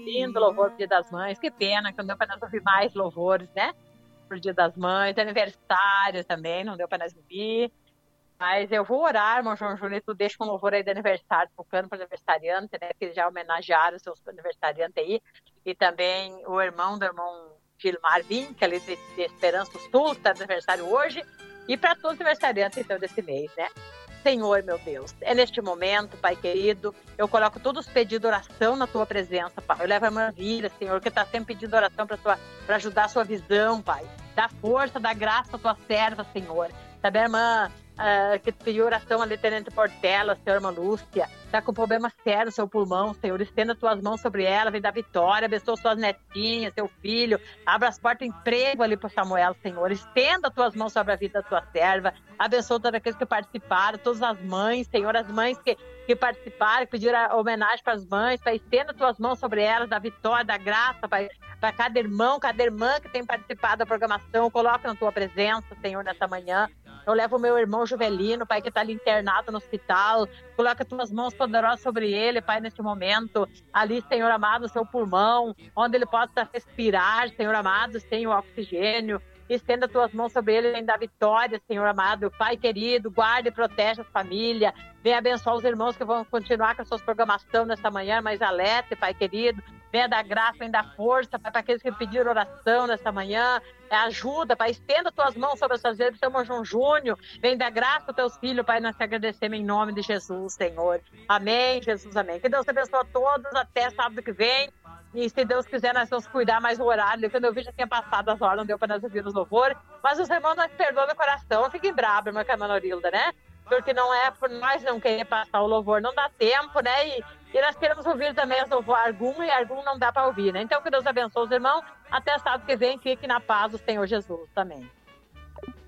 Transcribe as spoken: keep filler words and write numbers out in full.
lindo louvor pro Dia das Mães. Que pena que não deu para nós ouvir mais louvores, né? Pro Dia das Mães, aniversário também, não deu para nós ouvir. Mas eu vou orar, irmão João Júnior, tu deixa um louvor aí de aniversário, tocando para o aniversariante, né? Que já homenagearam os seus aniversariantes aí. E também o irmão do irmão Gilmar Vinck, ali de, de Esperança do Sul, que está de aniversário hoje. E para todos os aniversariantes, então, desse mês, né? Senhor, meu Deus, é neste momento, Pai querido, eu coloco todos os pedidos de oração na Tua presença, Pai. Eu levo a irmã Vira, Senhor, que está sempre pedindo oração para ajudar a sua visão, Pai. Dá força, dá graça à Tua serva, Senhor. Sabe, a irmã uh, que pediu oração ali, Tenente Portela, Senhor, irmã Lúcia, está com problema sério no seu pulmão, Senhor. Estenda Tuas mãos sobre ela, vem dar vitória, abençoa suas netinhas, seu filho, abra as portas de emprego ali para Samuel, Senhor. Estenda Tuas mãos sobre a vida da Tua serva, abençoa todos aqueles que participaram, todas as mães, Senhor, as mães que, que participaram, que pediram homenagem para as mães, Pai, estenda Tuas mãos sobre elas, da vitória, da graça, Pai, para cada irmão, cada irmã que tem participado da programação, coloca na Tua presença, Senhor, nessa manhã. Eu levo o meu irmão Juvelino, Pai, que está ali internado no hospital. Coloca Tuas mãos poderosas sobre ele, Pai, neste momento. Ali, Senhor amado, o seu pulmão, onde ele possa respirar, Senhor amado, sem o oxigênio. Estenda Tuas mãos sobre ele, vem dar vitória, Senhor amado. Pai querido, guarde e protege a família. Vem abençoar os irmãos que vão continuar com as suas programações nesta manhã, mais alerta, Pai querido. Venha dar graça, venha dar força, Pai, para aqueles que pediram oração nesta manhã. É, ajuda, Pai, estenda Tuas mãos sobre essas vidas, Senhor João Júnior. Vem dar graça aos Teus filhos, Pai, nós te agradecemos em nome de Jesus, Senhor. Amém, Jesus, amém. Que Deus te abençoe a todos, até sábado que vem. E se Deus quiser, nós vamos cuidar mais do horário. Quando eu vi, já tinha passado as horas, não deu para nós ouvir os louvores. Mas os irmãos nós perdoam no coração. Não fiquem bravos, irmã Camanorilda, né? Porque não é por nós não querer passar o louvor, não dá tempo, né? E, e nós queremos ouvir também as louvores, algum e algum não dá para ouvir, né? Então que Deus abençoe os irmãos. Até sábado que vem, fique na paz do Senhor Jesus. Amém.